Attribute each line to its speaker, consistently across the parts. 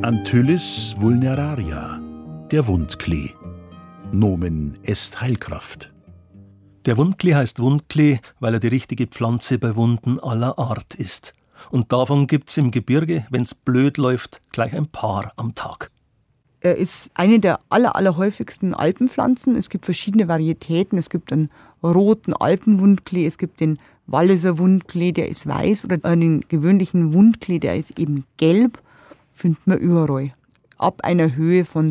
Speaker 1: Antylis vulneraria, der Wundklee. Nomen est Heilkraft.
Speaker 2: Der Wundklee heißt Wundklee, weil er die richtige Pflanze bei Wunden aller Art ist. Und davon gibt's im Gebirge, wenn's blöd läuft, gleich ein paar am Tag.
Speaker 3: Er ist eine der allerhäufigsten Alpenpflanzen. Es gibt verschiedene Varietäten. Es gibt einen roten Alpenwundklee, es gibt den Walliser Wundklee, der ist weiß, oder den gewöhnlichen Wundklee, der ist eben gelb. Findet man überall. Ab einer Höhe von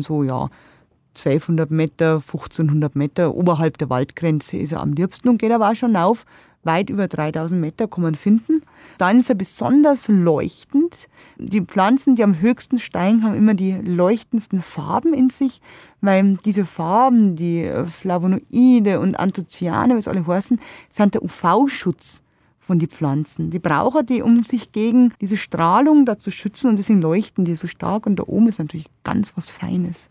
Speaker 3: 1200 Meter, 1500 Meter oberhalb der Waldgrenze ist er am liebsten und geht aber auch schon auf. Weit über 3000 Meter kann man finden. Dann ist er besonders leuchtend. Die Pflanzen, die am höchsten steigen, haben immer die leuchtendsten Farben in sich, weil diese Farben, die Flavonoide und Anthocyane, was alle heißen, sind der UV-Schutz von den Pflanzen. Die brauchen die, um sich gegen diese Strahlung da zu schützen, und deswegen leuchten die so stark. Und da oben ist natürlich ganz was Feines.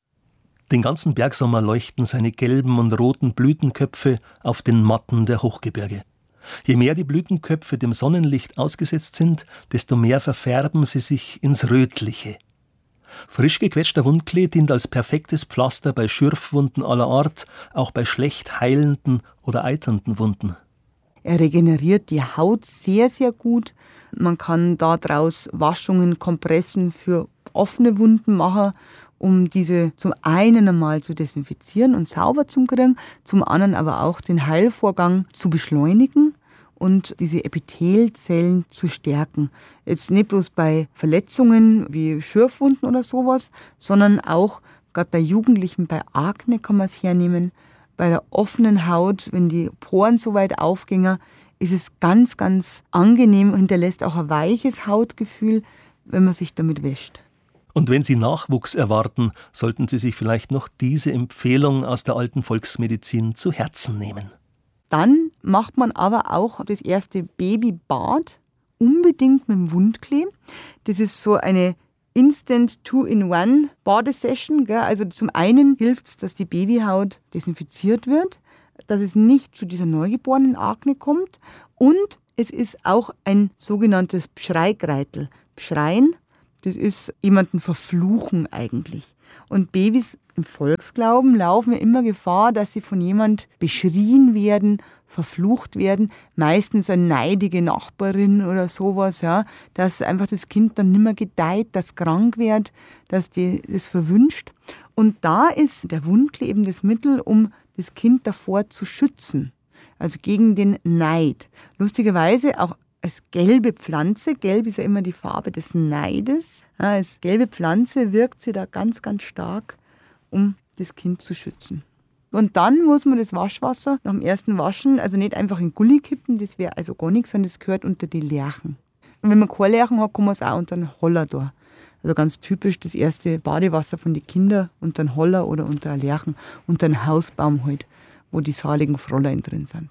Speaker 2: Den ganzen Bergsommer leuchten seine gelben und roten Blütenköpfe auf den Matten der Hochgebirge. Je mehr die Blütenköpfe dem Sonnenlicht ausgesetzt sind, desto mehr verfärben sie sich ins Rötliche. Frisch gequetschter Wundklee dient als perfektes Pflaster bei Schürfwunden aller Art, auch bei schlecht heilenden oder eiternden Wunden.
Speaker 3: Er regeneriert die Haut sehr, sehr gut. Man kann daraus Waschungen, Kompressen für offene Wunden machen, um diese zum einen einmal zu desinfizieren und sauber zu kriegen, zum anderen aber auch den Heilvorgang zu beschleunigen und diese Epithelzellen zu stärken. Jetzt nicht bloß bei Verletzungen wie Schürfwunden oder sowas, sondern auch gerade bei Jugendlichen, bei Akne kann man es hernehmen. Bei der offenen Haut, wenn die Poren so weit aufgehen, ist es ganz, ganz angenehm und hinterlässt auch ein weiches Hautgefühl, wenn man sich damit wäscht.
Speaker 2: Und wenn Sie Nachwuchs erwarten, sollten Sie sich vielleicht noch diese Empfehlung aus der alten Volksmedizin zu Herzen nehmen.
Speaker 3: Dann macht man aber auch das erste Babybad unbedingt mit dem Wundklee. Das ist so eine Instant 2-in-1 Badesession. Also zum einen hilft es, dass die Babyhaut desinfiziert wird, dass es nicht zu dieser neugeborenen Akne kommt, und es ist auch ein sogenanntes Bschreigreitel. Bschreien, das ist jemanden verfluchen eigentlich. Und Babys im Volksglauben laufen ja immer Gefahr, dass sie von jemand beschrien werden, verflucht werden. Meistens eine neidige Nachbarin oder sowas, ja, dass einfach das Kind dann nicht mehr gedeiht, dass krank wird, dass die das verwünscht. Und da ist der Wundklee eben das Mittel, um das Kind davor zu schützen. Also gegen den Neid. Lustigerweise auch als gelbe Pflanze. Gelb ist ja immer die Farbe des Neides. Ja, als gelbe Pflanze wirkt sie da ganz, ganz stark, um das Kind zu schützen. Und dann muss man das Waschwasser nach dem ersten Waschen, also nicht einfach in Gully kippen, das wäre also gar nichts, sondern das gehört unter die Lerchen. Und wenn man keine Lerchen hat, kann man es auch unter einen Holler da. Also ganz typisch das erste Badewasser von den Kindern unter einen Holler oder unter einen Lerchen, unter einen Hausbaum halt, wo die saligen Fräulein drin sind.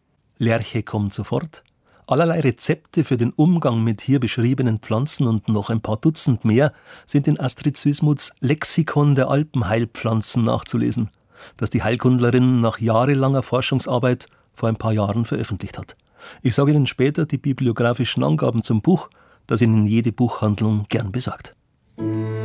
Speaker 2: Lerche kommt sofort. Allerlei Rezepte für den Umgang mit hier beschriebenen Pflanzen und noch ein paar Dutzend mehr sind in Astrid Süssmuths Lexikon der Alpenheilpflanzen nachzulesen, das die Heilkundlerin nach jahrelanger Forschungsarbeit vor ein paar Jahren veröffentlicht hat. Ich sage Ihnen später die bibliografischen Angaben zum Buch, das Ihnen jede Buchhandlung gern besorgt.